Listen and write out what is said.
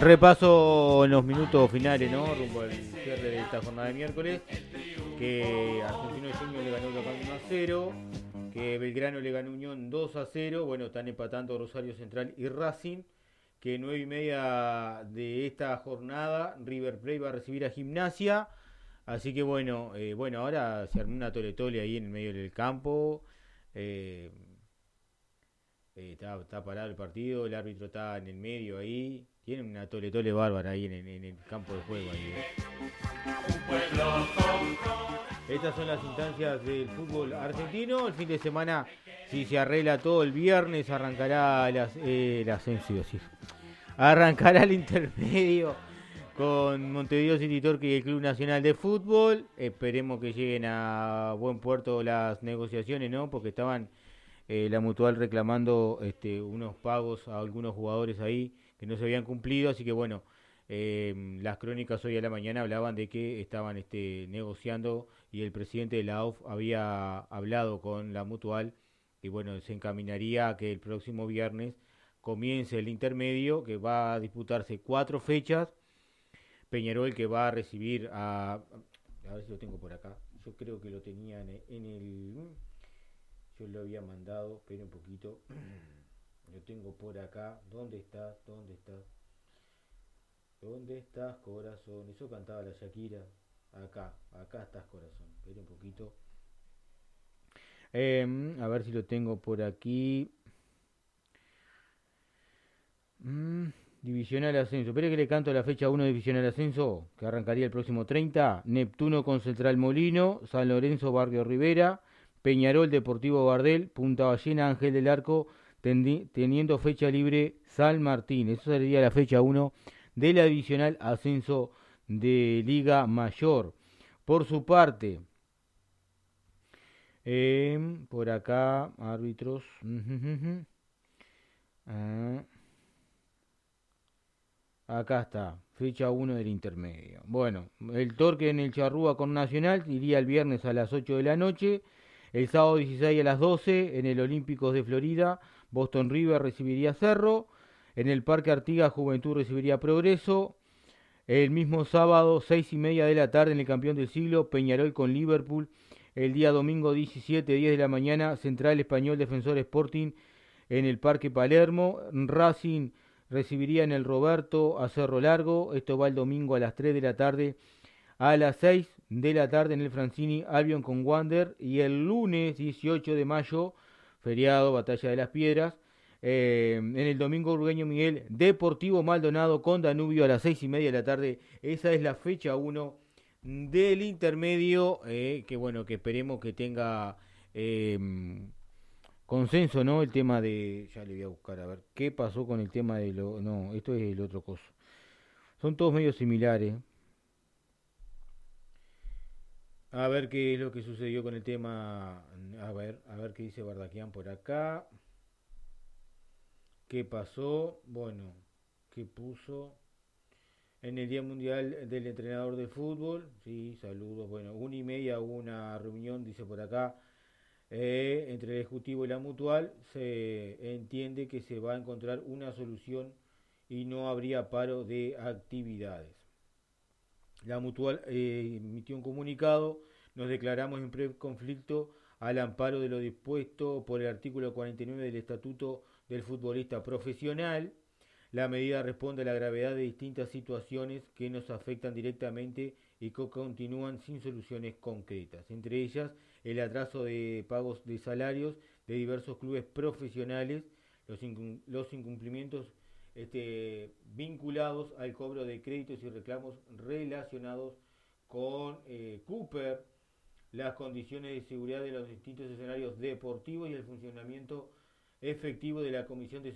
Repaso en los minutos finales, ¿no? Rumbo al cierre de esta jornada de miércoles. Que Argentino de Junior le ganó Huracán 1-0. Que Belgrano le ganó Unión 2-0. Bueno, están empatando Rosario Central y Racing. Que 9:30 de esta jornada River Plate va a recibir a Gimnasia. Así que bueno, ahora se armó una tole-tole ahí en el medio del campo. Eh, está parado el partido, el árbitro está en el medio ahí. Tienen una tole-tole bárbara ahí en el campo de juego. Ahí, Estas son las instancias del fútbol argentino. El fin de semana, si se arregla todo, el viernes arrancará el ascenso. Sí. Arrancará el intermedio con Montevideo City Torque y el Club Nacional de Fútbol. Esperemos que lleguen a buen puerto las negociaciones, ¿no? Porque estaban la Mutual reclamando unos pagos a algunos jugadores ahí que no se habían cumplido, así que bueno, las crónicas hoy a la mañana hablaban de que estaban negociando y el presidente de la AUF había hablado con la Mutual y bueno, se encaminaría a que el próximo viernes comience el intermedio que va a disputarse 4 fechas. Peñarol que va a recibir a ver si lo tengo por acá, yo creo que lo tenía en el yo lo había mandado, espera un poquito. Lo tengo por acá. ¿Dónde estás? ¿Dónde estás? ¿Dónde estás, corazón? Eso cantaba la Shakira. Acá estás, corazón. Espera un poquito. A ver si lo tengo por aquí. Divisional Ascenso. Espera que le canto la fecha 1 de Divisional Ascenso, que arrancaría el próximo 30. Neptuno con Central Molino, San Lorenzo Barrio Rivera, Peñarol Deportivo Gardel, Punta Ballena Ángel del Arco, teniendo fecha libre San Martín. Eso sería la fecha 1 de la Divisional Ascenso de Liga Mayor. Por su parte, por acá, árbitros. Acá está, fecha 1 del intermedio. Bueno, el Torque en el Charrúa con Nacional iría el viernes a las 8 de la noche. El sábado 16 a las 12 en el Olímpicos de Florida, Boston River recibiría Cerro. En el Parque Artigas, Juventud recibiría Progreso. El mismo sábado, 6:30 de la tarde en el Campeón del Siglo, Peñarol con Liverpool. El día domingo 17, 10 de la mañana, Central Español Defensor Sporting en el Parque Palermo. Racing recibiría en el Roberto a Cerro Largo. Esto va el domingo a las 3 de la tarde. A las 6 de la tarde en el Francini, Albion con Wander. Y el lunes 18 de mayo, feriado, Batalla de las Piedras. En el domingo Urgueño Miguel, Deportivo Maldonado con Danubio a las 6:30 de la tarde. Esa es la fecha 1 del intermedio. Que bueno, que esperemos que tenga consenso, ¿no? El tema de. Ya le voy a buscar a ver qué pasó con el tema de lo. No, esto es el otro coso. Son todos medio similares. A ver qué es lo que sucedió con el tema. A ver qué dice Bardaquian por acá. ¿Qué pasó? Bueno, ¿qué puso? En el Día Mundial del Entrenador de Fútbol. Sí, saludos. Bueno, 1:30 hubo una reunión, dice por acá. Entre el Ejecutivo y la Mutual se entiende que se va a encontrar una solución y no habría paro de actividades. La Mutual emitió un comunicado, nos declaramos en conflicto al amparo de lo dispuesto por el artículo 49 del Estatuto del Futbolista Profesional. La medida responde a la gravedad de distintas situaciones que nos afectan directamente y que continúan sin soluciones concretas, entre ellas el atraso de pagos de salarios de diversos clubes profesionales, los incumplimientos vinculados al cobro de créditos y reclamos relacionados con Cooper, las condiciones de seguridad de los distintos escenarios deportivos y el funcionamiento efectivo de la Comisión de